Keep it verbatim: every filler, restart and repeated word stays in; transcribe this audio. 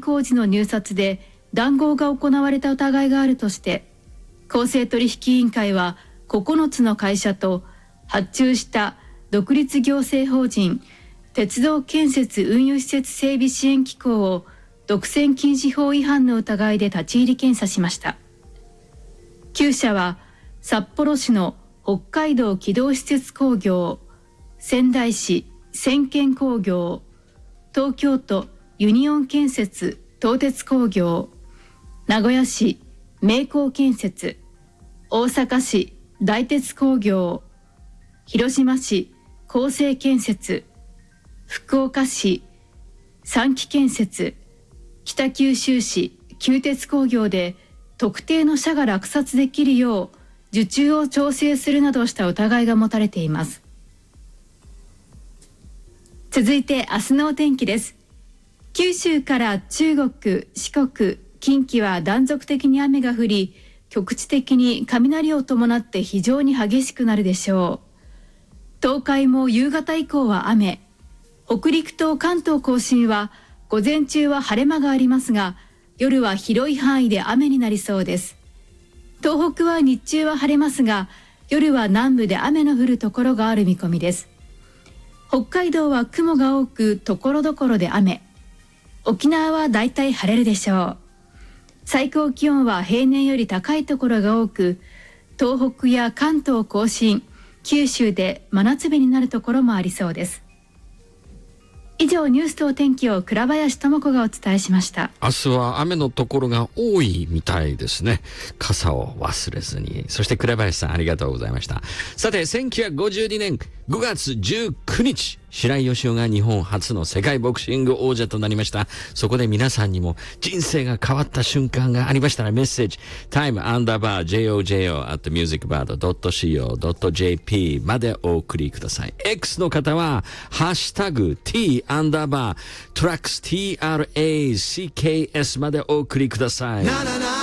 工事の入札で談合が行われた疑いがあるとして、公正取引委員会はここのつの会社と発注した独立行政法人鉄道建設運輸施設整備支援機構を独占禁止法違反の疑いで立ち入り検査しました。きゅう社は札幌市の北海道機動施設工業、仙台市先建工業、東京都ユニオン建設東鉄工業、名古屋市名工建設、大阪市大鉄工業、広島市厚生建設、福岡市三木建設、北九州市九鉄工業で特定の社が落札できるよう受注を調整するなどした疑いが持たれています。続いて明日のお天気です。九州から中国、四国、近畿は断続的に雨が降り、局地的に雷を伴って非常に激しくなるでしょう。東海も夕方以降は雨。北陸と関東甲信は午前中は晴れ間がありますが、夜は広い範囲で雨になりそうです。東北は日中は晴れますが、夜は南部で雨の降るところがある見込みです。北海道は雲が多く、ところどころで雨。沖縄はだいたい晴れるでしょう。最高気温は平年より高いところが多く、東北や関東甲信、九州で真夏日になるところもありそうです。以上、ニュースとお天気を倉林智子がお伝えしました。 明日は雨のところが多いみたいですね。傘を忘れずに。そして倉林さん、ありがとうございました。さて、せんきゅうひゃくごじゅうにねんごがつじゅうくにち、白井義雄が日本初の世界ボクシング王者となりました。そこで皆さんにも人生が変わった瞬間がありましたら、メッセージ、タイムアンダーバー ジェイオージェイオー アット ミュージックバード ドット シーオー ドット ジェーピー までお送りください。X の方は、ハッシュタグ T アンダーバートラックス ティーアールエーシーケーエス までお送りください。